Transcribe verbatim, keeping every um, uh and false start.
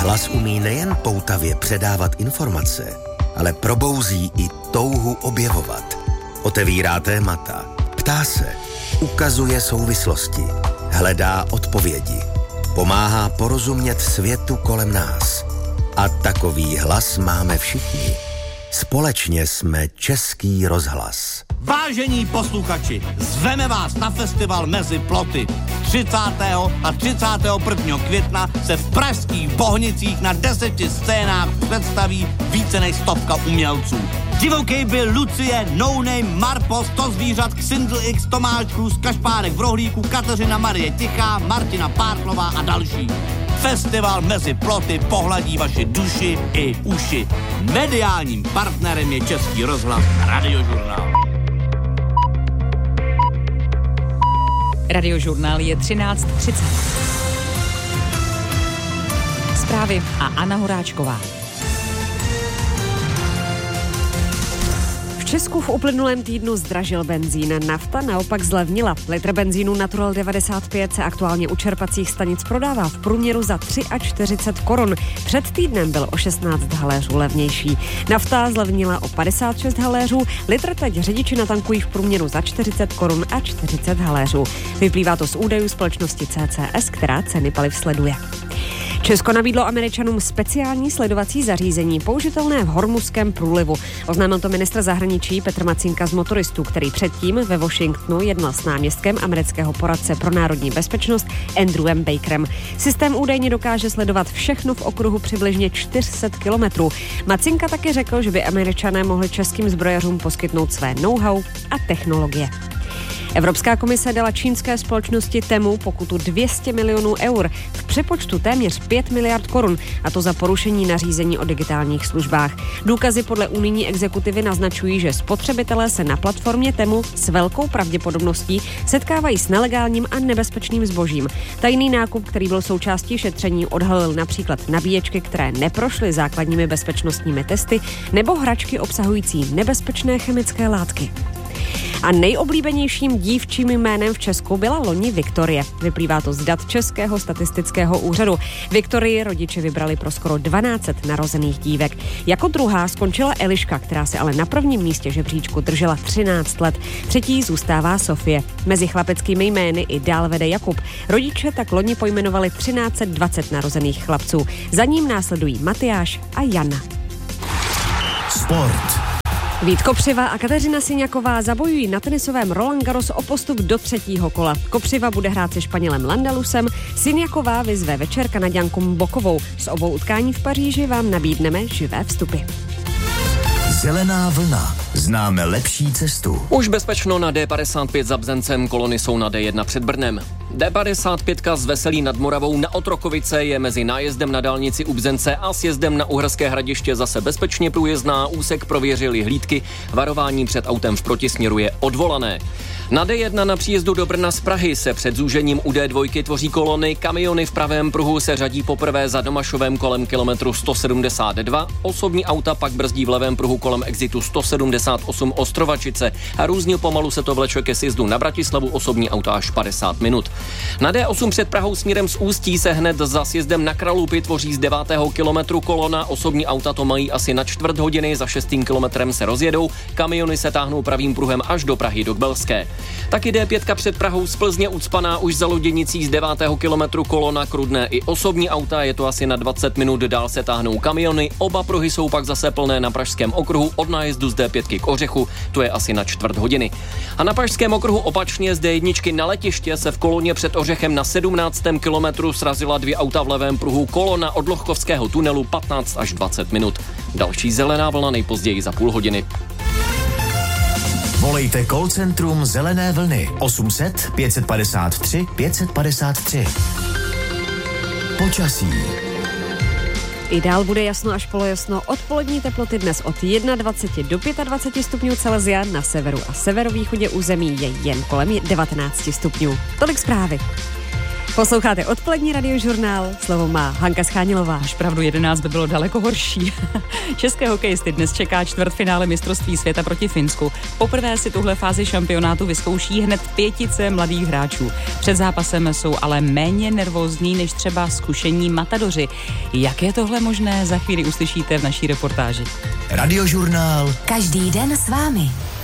hlas umí nejen poutavě předávat informace, ale probouzí i touhu objevovat. Otevírá témata, ptá se, ukazuje souvislosti, hledá odpovědi, pomáhá porozumět světu kolem nás. A takový hlas máme všichni. Společně jsme Český rozhlas. Vážení posluchači, zveme vás na festival Mezi ploty. třicátého a třicátého prvního května se v pražských Bohnicích na deseti scénách představí více než stovka umělců. Divokej byl Lucie, No Name, Marpo, sto zvířat, Xindl X, Tomáš Klus, Kašpárek v Rohlíku, Kateřina Marie Tichá, Martina Párklová a další. Festival Mezi ploty pohladí vaši duši i uši. Mediálním partnerem je Český rozhlas Radiožurnál. Radiožurnál je třináct třicet. Zprávy a Anna Horáčková. V Česku v uplynulém týdnu zdražil benzín, nafta naopak zlevnila. Litr benzínu Natural devadesát pět se aktuálně u čerpacích stanic prodává v průměru za čtyřicet tři korun. Před týdnem byl o šestnáct haléřů levnější. Nafta zlevnila o padesát šest haléřů, litr teď řidiči natankují v průměru za čtyřicet korun a čtyřicet haléřů. Vyplývá to z údajů společnosti C C S, která ceny paliv sleduje. Česko nabídlo Američanům speciální sledovací zařízení použitelné v Hormuzském průlivu. Oznámil to ministr zahraničí Petr Macínka z Motoristů, který předtím ve Washingtonu jednal s náměstkem amerického poradce pro národní bezpečnost Andrewem Bakerem. Systém údajně dokáže sledovat všechno v okruhu přibližně čtyři sta kilometrů. Macínka taky řekl, že by Američané mohli českým zbrojařům poskytnout své know-how a technologie. Evropská komise dala čínské společnosti Temu pokutu dvě stě milionů eur, v přepočtu téměř pět miliard korun, a to za porušení nařízení o digitálních službách. Důkazy podle unijní exekutivy naznačují, že spotřebitelé se na platformě Temu s velkou pravděpodobností setkávají s nelegálním a nebezpečným zbožím. Tajný nákup, který byl součástí šetření, odhalil například nabíječky, které neprošly základními bezpečnostními testy, nebo hračky obsahující nebezpečné chemické látky. A nejoblíbenějším dívčím jménem v Česku byla loni Viktorie. Vyplývá to z dat Českého statistického úřadu. Viktorii rodiče vybrali pro skoro dvanáct set narozených dívek. Jako druhá skončila Eliška, která se ale na prvním místě žebříčku držela třináct let. Třetí zůstává Sofie. Mezi chlapeckými jmény i dál vede Jakub. Rodiče tak loni pojmenovali třináct set dvacet narozených chlapců. Za ním následují Matyáš a Jana. Sport. Vít Kopřiva a Kateřina Siňaková zabojují na tenisovém Roland Garros o postup do třetího kola. Kopřiva bude hrát se Španělem Landalusem, Siňaková vyzve večer Kanaďanku Bokovou. Z obou utkání v Paříži vám nabídneme živé vstupy. Zelená vlna. Známe lepší cestu. Už bezpečno na D padesát pět za Bzencem, kolony jsou na D jedna před Brnem. D padesát pět z Veselí nad Moravou na Otrokovice je mezi nájezdem na dálnici u Bzence a sjezdem na Uherské Hradiště zase bezpečně průjezdná, úsek prověřili hlídky, varování před autem v protisměru je odvolané. Na D jedna na příjezdu do Brna z Prahy se před zúžením u D dva tvoří kolony, kamiony v pravém pruhu se řadí poprvé za Domašovem kolem kilometru sto sedmdesát dva, osobní auta pak brzdí v levém pruhu kolem exitu sto sedmdesát osm Ostrovačice a různě pomalu se to vleče ke sjezdu na Bratislavu, osobní auta až padesát minut. Na D osm před Prahou směrem z Ústí se hned za sjezdem na Kralupy tvoří z devátého kilometru kolona, osobní auta to mají asi na čtvrt hodiny, za šestým kilometrem se rozjedou, kamiony se táhnou pravým pruhem až do Prahy do Kbelské. Taky D pět před Prahou z Plzně ucpaná už za Luděnicí z devátého kilometru kolona, Krudné i osobní auta, je to asi na dvacet minut, dál se táhnou kamiony, oba pruhy jsou pak zase plné na pražském okruhu od nájezdu z D pět k Ořechu, to je asi na čtvrt hodiny. A na pražském okruhu opačně z D jedna na letiště se v koloně před Ořechem na sedmnáctém kilometru srazila dvě auta v levém pruhu, kolona od Lochkovského tunelu patnáct až dvacet minut. Další zelená vlna nejpozději za půl hodiny. Volejte call centrum Zelené vlny osm set pět padesát tři pět padesát tři. Počasí. I dál bude jasno až polojasno. Odpolední teploty dnes od dvacet jedna do dvacet pět stupňů Celsia, na severu a severovýchodě území je jen kolem devatenáct stupňů. Tolik zprávy. Posloucháte odpolední radiožurnál, slovo má Hanka Schánilová. Až pravdu jedenáct by bylo daleko horší. České hokejisty dnes čeká čtvrtfinále mistrovství světa proti Finsku. Poprvé si tuhle fázi šampionátu vyzkouší hned pětice mladých hráčů. Před zápasem jsou ale méně nervózní než třeba zkušení matadoři. Jak je tohle možné, za chvíli uslyšíte v naší reportáži. Radiožurnál. Každý den s vámi.